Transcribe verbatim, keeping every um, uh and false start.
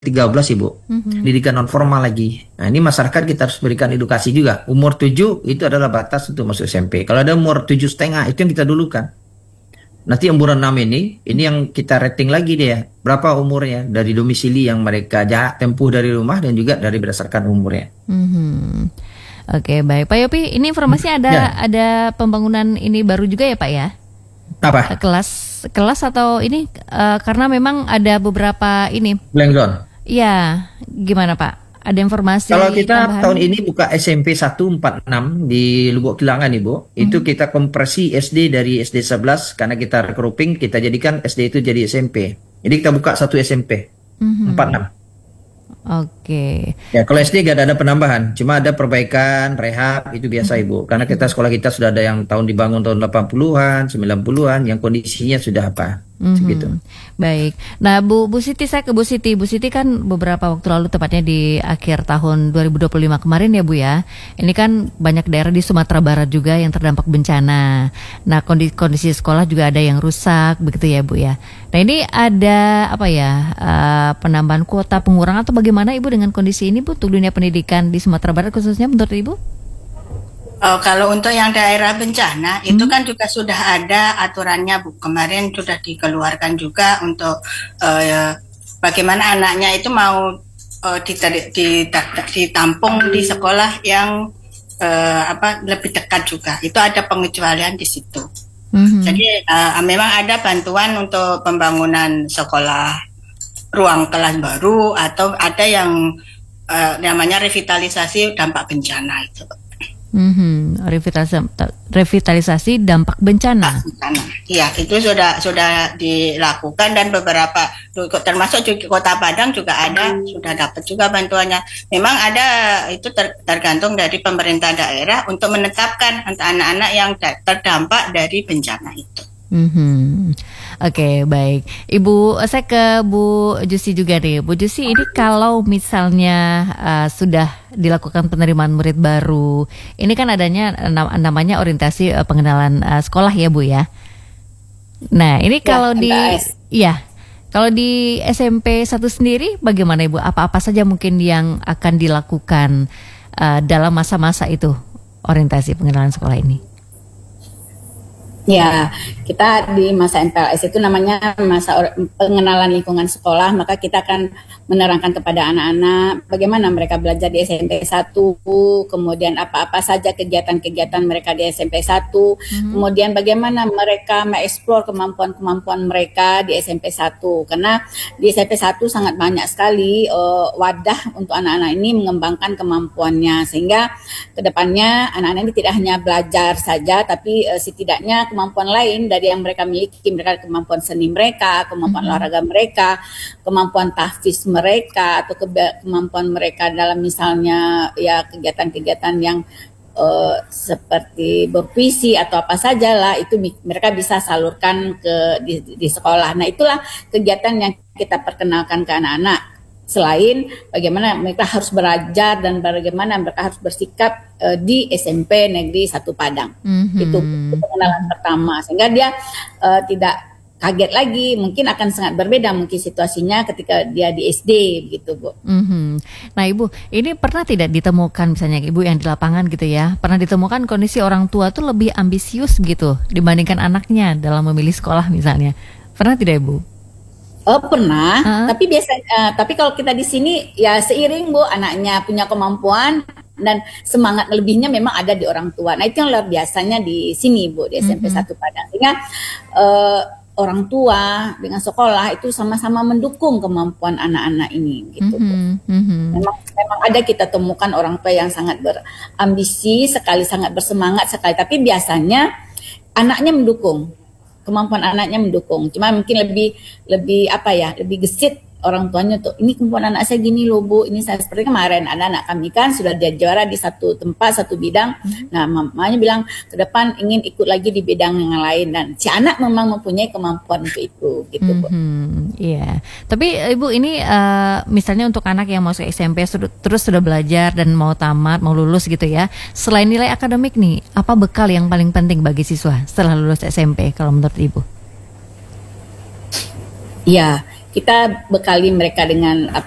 tiga belas Ibu, Mhm. pendidikan non formal lagi. Nah ini masyarakat kita harus berikan edukasi juga. Umur tujuh itu adalah batas untuk masuk S M P. Kalau ada umur tujuh setengah itu yang kita dulukan. Nanti umur enam ini, ini yang kita rating lagi dia. Berapa umurnya dari domisili yang mereka jarak tempuh dari rumah dan juga dari berdasarkan umurnya. Mhm. Oke, baik Pak Yopi, ini informasi ada Ya. ada pembangunan ini baru juga ya Pak ya? Apa? Eh, Kelas kelas atau ini eh, karena memang ada beberapa ini. Blank zone. Iya, gimana Pak? Ada informasi Kalau kita tambahan? tahun ini buka S M P seratus empat puluh enam di Lubuk Kilangan Ibu, itu kita kompresi S D dari S D sebelas karena kita regrouping, kita jadikan S D itu jadi S M P. Jadi kita buka satu S M P Mhm. empat puluh enam. Oke. Ya, kalau S D gak ada, ada penambahan, cuma ada perbaikan, rehab, itu biasa Ibu. Karena kita sekolah kita sudah ada yang tahun dibangun tahun delapan puluhan, sembilan puluhan, yang kondisinya sudah apa, Mhm. segitu. Baik. Nah, Bu Bu Siti, saya ke Bu Siti. Bu Siti kan beberapa waktu lalu, tepatnya di akhir tahun dua ribu dua puluh lima kemarin ya Bu ya. Ini kan banyak daerah di Sumatera Barat juga yang terdampak bencana. Nah, kondisi, kondisi sekolah juga ada yang rusak, begitu ya Bu ya. Nah, ini ada apa ya, eh, penambahan kuota pengurangan atau bagaimana Ibu dengan kondisi ini Bu untuk dunia pendidikan di Sumatera Barat khususnya menurut Ibu? Oh, kalau untuk yang daerah bencana itu kan juga sudah ada aturannya Bu. Kemarin sudah dikeluarkan juga untuk eh, bagaimana anaknya itu mau eh, diter- dita- ditampung di sekolah yang eh, apa lebih dekat juga. Itu ada pengecualian di situ. Mhm. Jadi eh, memang ada bantuan untuk pembangunan sekolah, ruang kelas baru, atau ada yang eh, namanya revitalisasi dampak bencana itu. Mhm. Revitalisasi, revitalisasi dampak bencana. Bencana. Iya, itu sudah sudah dilakukan dan beberapa termasuk juga Kota Padang juga ada, sudah dapat juga bantuannya. Memang ada, itu ter, tergantung dari pemerintah daerah untuk menetapkan untuk anak-anak yang terdampak dari bencana itu. Mhm. Oke, baik. Ibu, saya ke Bu Jusi juga nih. Bu Jusi, ini kalau misalnya uh, sudah dilakukan penerimaan murid baru, ini kan adanya nam- namanya orientasi uh, pengenalan uh, sekolah ya Bu ya. Nah, ini Ya, kalau di, M P S. ya, kalau di S M P satu sendiri bagaimana Ibu? Apa-apa saja mungkin yang akan dilakukan uh, dalam masa-masa itu orientasi pengenalan sekolah ini? Ya, kita di masa M P L S itu namanya masa or- pengenalan lingkungan sekolah, maka kita akan menerangkan kepada anak-anak bagaimana mereka belajar di S M P satu, kemudian apa-apa saja kegiatan-kegiatan mereka di S M P satu, Mhm. kemudian bagaimana mereka mengeksplor kemampuan-kemampuan mereka di S M P satu, karena di S M P satu sangat banyak sekali eh, wadah untuk anak-anak ini mengembangkan kemampuannya, sehingga kedepannya anak-anak ini tidak hanya belajar saja, tapi eh, setidaknya kemampuan lain dari yang mereka miliki, mereka kemampuan seni mereka, kemampuan Mhm. olahraga mereka, kemampuan tahfiz mereka, atau keba- kemampuan mereka dalam misalnya ya kegiatan-kegiatan yang eh, seperti berpuisi atau apa saja lah, itu bi- mereka bisa salurkan ke di, di sekolah. Nah, itulah kegiatan yang kita perkenalkan ke anak-anak. Selain bagaimana mereka harus belajar dan bagaimana mereka harus bersikap eh, di S M P Negeri satu Padang. Mhm. Itu, itu pengenalan pertama, sehingga dia eh, tidak kaget lagi, mungkin akan sangat berbeda mungkin situasinya ketika dia di S D gitu Bu. Mhm. Nah Ibu, ini pernah tidak ditemukan misalnya Ibu yang di lapangan gitu ya, pernah ditemukan kondisi orang tua tuh lebih ambisius gitu dibandingkan anaknya dalam memilih sekolah misalnya, pernah tidak Ibu? Oh pernah, Heeh. tapi biasa, eh, tapi kalau kita di sini ya seiring Bu, anaknya punya kemampuan dan semangat lebihnya memang ada di orang tua. Nah itu yang luar biasanya di sini Bu, di S M P Mhm. satu Padang. Sehingga eh, orang tua dengan sekolah itu sama-sama mendukung kemampuan anak-anak ini gitu Bu. Mhm. Mhm. Memang memang ada kita temukan orang tua yang sangat berambisi sekali, sangat bersemangat sekali, tapi biasanya anaknya mendukung. Kemampuan anaknya mendukung, cuma mungkin lebih lebih apa ya, lebih gesit orang tuanya tuh, ini kemampuan anak saya gini loh Bu, ini saya seperti kemarin anak-anak kami kan sudah dia juara di satu tempat, satu bidang. Nah mamanya bilang ke depan ingin ikut lagi di bidang yang lain, dan si anak memang mempunyai kemampuan untuk itu gitu Bu. Mhm. Iya. Tapi Ibu ini eh, misalnya untuk anak yang masuk S M P sudah- terus sudah belajar dan mau tamat, mau lulus gitu ya. Selain nilai akademik nih, apa bekal yang paling penting bagi siswa setelah lulus S M P kalau menurut Ibu? Ya, kita bekali mereka dengan